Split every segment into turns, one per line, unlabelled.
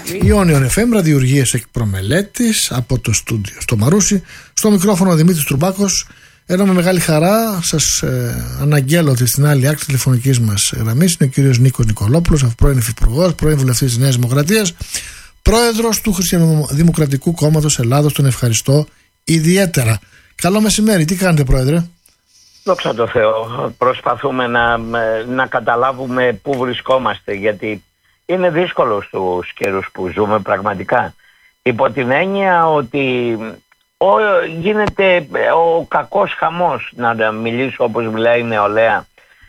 Ιόνιον FM, ραδιουργίες εκ προμελέτης από το στούντιο στο Μαρούσι. Στο μικρόφωνο Δημήτρης Τρουμπάκος. Ένα με μεγάλη χαρά σας αναγγέλω ότι στην άλλη άκρη τηλεφωνικής μας γραμμής είναι ο κύριος Νίκος Νικολόπουλος, πρώην Υφυπουργός, πρώην Βουλευτής της Νέας Δημοκρατίας, πρόεδρος του Χριστιανοδημοκρατικού Κόμματος Ελλάδος. Τον ευχαριστώ ιδιαίτερα. Καλό μεσημέρι, τι κάνετε, πρόεδρε?
Δόξα τω Θεώ, προσπαθούμε να καταλάβουμε πού βρισκόμαστε, γιατί είναι δύσκολο στους καιρούς που ζούμε πραγματικά. Υπό την έννοια ότι γίνεται ο κακός χαμός, να μιλήσω όπως μιλάει η νεολαία,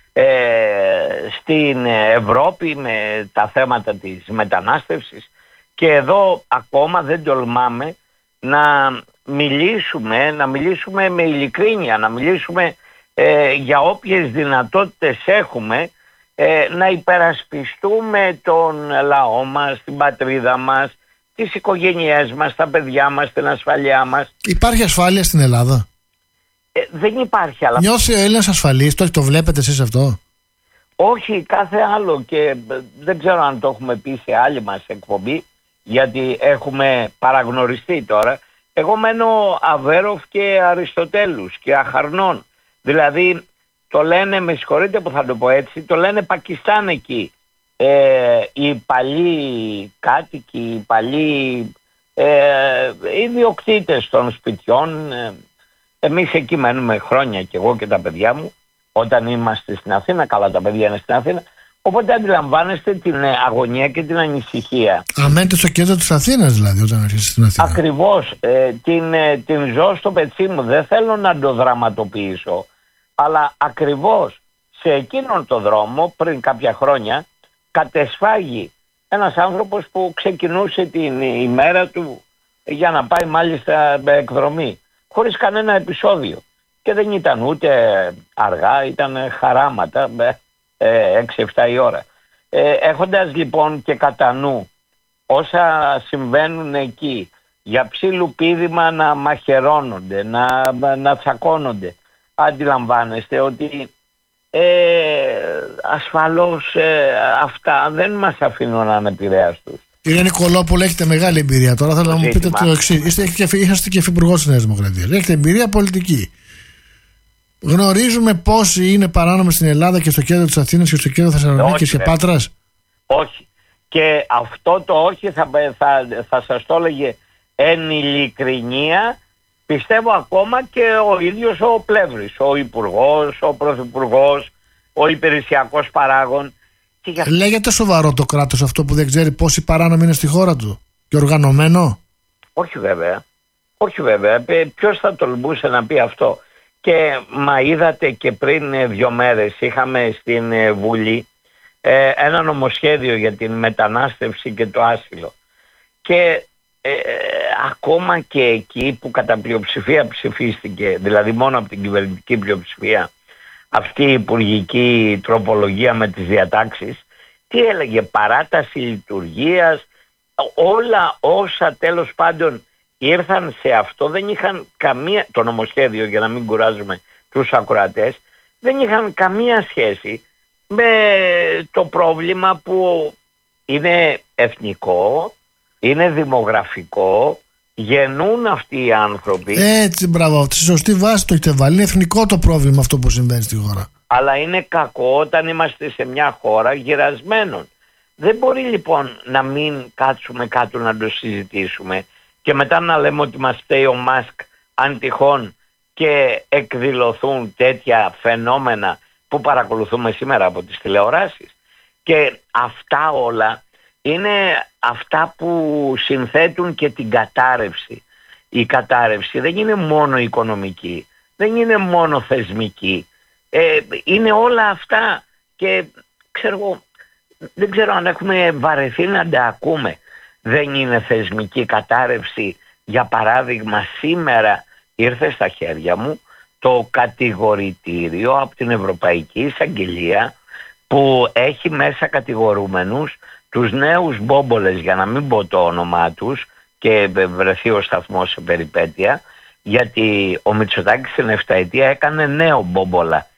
στην Ευρώπη με τα θέματα της μετανάστευσης, και εδώ ακόμα δεν τολμάμε να μιλήσουμε με ειλικρίνεια, να μιλήσουμε για όποιες δυνατότητες έχουμε, να υπερασπιστούμε τον λαό μας, την πατρίδα μας, τις οικογένειές μας, τα παιδιά μας, την ασφαλειά μας.
Υπάρχει ασφάλεια στην Ελλάδα?
Δεν υπάρχει. Αλλά...
Νιώθει ο Έλληνας ασφαλής? Το βλέπετε εσείς αυτό?
Όχι, κάθε άλλο, και δεν ξέρω αν το έχουμε πει σε άλλη μας εκπομπή, γιατί έχουμε παραγνωριστεί τώρα. Εγώ μένω Αβέροφ και Αριστοτέλους και Αχαρνών. Δηλαδή το λένε, με συγχωρείτε που θα το πω έτσι, το λένε Πακιστάν εκεί. Οι παλιοί κάτοικοι, οι παλιοί ιδιοκτήτες των σπιτιών. Εμείς εκεί μένουμε χρόνια, και εγώ και τα παιδιά μου, όταν είμαστε στην Αθήνα. Καλά, τα παιδιά είναι στην Αθήνα. Οπότε αντιλαμβάνεστε την αγωνία και την ανησυχία.
Μένετε στο κέντρο της Αθήνας δηλαδή όταν έρχεστε στην Αθήνα?
Ακριβώς. Την ζω στο πετσί μου. Δεν θέλω να το δραματοποιήσω, αλλά ακριβώς σε εκείνον το δρόμο πριν κάποια χρόνια κατεσφάγει ένας άνθρωπος που ξεκινούσε την ημέρα του για να πάει μάλιστα εκδρομή, χωρίς κανένα επεισόδιο. Και δεν ήταν ούτε αργά, ήταν χαράματα, 6-7 η ώρα. Έχοντας λοιπόν και κατά νου όσα συμβαίνουν εκεί, για ψιλοπίδημα να μαχαιρώνονται, να τσακώνονται, αντιλαμβάνεστε ότι ασφαλώς αυτά δεν μας αφήνουν ανεπηρέαστους.
Κύριε Νικολόπουλο, έχετε μεγάλη εμπειρία. Τώρα θέλω να μου πείτε το εξής. Είσαστε και υφυπουργός της Νέας Δημοκρατίας. Έχετε εμπειρία πολιτική. Γνωρίζουμε πόσοι είναι παράνομοι στην Ελλάδα και στο κέντρο της Αθήνας και στο κέντρο Θεσσαλονίκης και Πάτρας?
Όχι. Και αυτό το όχι θα σας το έλεγε εν ειλικρινία, πιστεύω, ακόμα και ο ίδιος ο Πλεύρης, ο υπουργός, ο πρωθυπουργός, ο υπηρεσιακός παράγων.
Λέγεται σοβαρό το κράτος αυτό που δεν ξέρει πόσοι παράνομοι είναι στη χώρα του? Και οργανωμένο?
Όχι βέβαια. Όχι βέβαια. Ποιος θα τολμούσε να πει αυτό? Και είδατε και πριν 2 μέρες είχαμε στην Βουλή ένα νομοσχέδιο για την μετανάστευση και το άσυλο. Και ακόμα και εκεί που κατά πλειοψηφία ψηφίστηκε, δηλαδή μόνο από την κυβερνητική πλειοψηφία, αυτή η υπουργική τροπολογία με τις διατάξεις, τι έλεγε? Παράταση λειτουργίας, όλα όσα τέλος πάντων ήρθαν σε αυτό δεν είχαν καμία, το νομοσχέδιο, για να μην κουράζουμε τους ακροατές, δεν είχαν καμία σχέση με το πρόβλημα που είναι εθνικό, είναι δημογραφικό, γεννούν αυτοί οι άνθρωποι.
Έτσι, μπράβο, στη σωστή βάση το έχετε βάλει. Είναι εθνικό το πρόβλημα αυτό που συμβαίνει στη χώρα.
Αλλά είναι κακό όταν είμαστε σε μια χώρα γερασμένων. Δεν μπορεί λοιπόν να μην κάτσουμε κάτω να το συζητήσουμε και μετά να λέμε ότι μας φταίει ο Μάσκ αν τυχόν και εκδηλωθούν τέτοια φαινόμενα που παρακολουθούμε σήμερα από τις τηλεοράσεις. Και αυτά όλα είναι αυτά που συνθέτουν και την κατάρρευση. Η κατάρρευση δεν είναι μόνο οικονομική, δεν είναι μόνο θεσμική, είναι όλα αυτά. Και δεν ξέρω αν έχουμε βαρεθεί να τα ακούμε. Δεν είναι θεσμική κατάρρευση? Για παράδειγμα, σήμερα ήρθε στα χέρια μου το κατηγορητήριο από την Ευρωπαϊκή Εισαγγελία που έχει μέσα κατηγορούμενους τους νέους μπόμπολες, για να μην πω το όνομά τους και βρεθεί ο σταθμός σε περιπέτεια, γιατί ο Μητσοτάκης στην 7 ετία έκανε νέο μπόμπολα.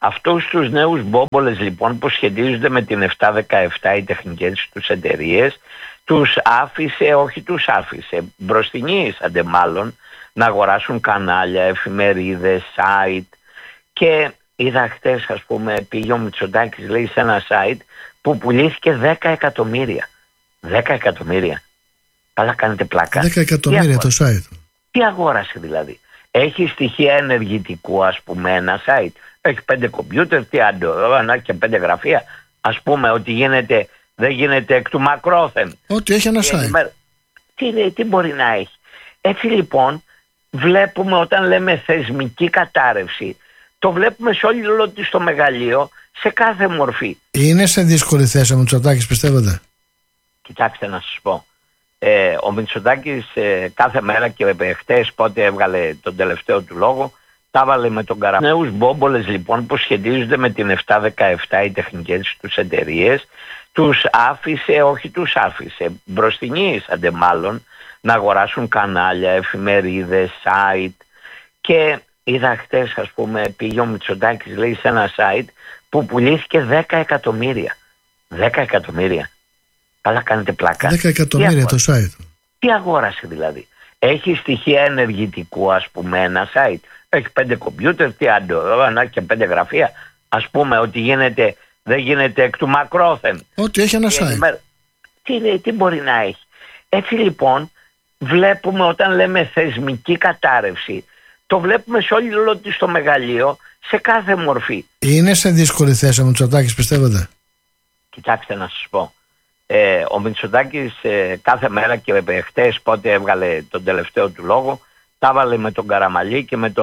Αυτούς τους νέους μπόμπολες λοιπόν που σχετίζονται με την 717, οι τεχνικές τους εταιρείες, τους άφησε, μπροστινήσαντε μάλλον, να αγοράσουν κανάλια, εφημερίδες, site. Και είδα χτες, ας πούμε, πήγε ο Μητσοτάκης, λέει, σε ένα site που πουλήθηκε 10 εκατομμύρια. 10 εκατομμύρια. Καλά κάνετε πλάκα.
10 εκατομμύρια το site.
Τι αγόρασε δηλαδή? Έχει στοιχεία ενεργητικού, ας πούμε, ένα site. Έχει 5 κομπιούτερ, τι αντό, και 5 γραφεία. Ας πούμε ότι γίνεται, δεν γίνεται εκ του μακρόθεν.
Ότι έχει ένα site.
Τι μπορεί να έχει? Έτσι λοιπόν βλέπουμε, όταν λέμε θεσμική κατάρρευση, το βλέπουμε σε όλο της το μεγαλείο, σε κάθε μορφή.
Είναι σε δύσκολη θέση ο Μητσοτάκης, πιστεύετε?
Κοιτάξτε να σας πω. Ο Μητσοτάκης κάθε μέρα, και χτες πότε έβγαλε τον τελευταίο του λόγο, τα έβαλε με τον Καραμαλή. Νέους μπόμπολες λοιπόν που σχετίζονται με την 717, οι τεχνικές τους εταιρείες, τους άφησε, μπροστινήσαντε μάλλον, να αγοράσουν κανάλια, εφημερίδες, site. Και είδα χτες, ας πούμε, πήγε ο Μητσοτάκης, λέει, σε ένα site που πουλήθηκε 10 εκατομμύρια. 10 εκατομμύρια. Καλά κάνετε πλάκα.
10 εκατομμύρια το site.
Τι αγόρασε δηλαδή? Έχει στοιχεία ενεργητικού, ας πούμε, ένα site. Έχει 5 κομπιούτερ, τι αντό, και 5 γραφεία. Ας πούμε ότι γίνεται, δεν γίνεται εκ του μακρόθεν.
Ότι έχει ένα site.
Τι μπορεί να έχει? Έτσι λοιπόν βλέπουμε, όταν λέμε θεσμική κατάρρευση, το βλέπουμε σε όλο της το μεγαλείο, σε κάθε μορφή.
Είναι σε δύσκολη θέση ο Μητσοτάκης, πιστεύετε?
Κοιτάξτε να σας πω. Ο Μητσοτάκης κάθε μέρα, και χτες πότε έβγαλε τον τελευταίο του λόγο, τα έβαλε με τον Καραμαλή και με τον